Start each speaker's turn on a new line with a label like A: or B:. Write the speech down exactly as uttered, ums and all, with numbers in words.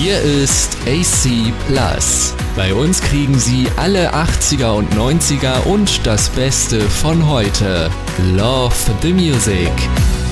A: Hier ist A C Plus. Bei uns kriegen Sie alle achtziger und neunziger und das Beste von heute. Love the Music.